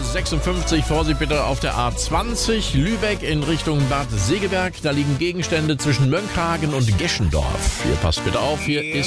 56. Vorsicht bitte auf der A20 Lübeck in Richtung Bad Segeberg. Da liegen Gegenstände zwischen Mönckehagen und Geschendorf. Hier passt bitte auf, hier ist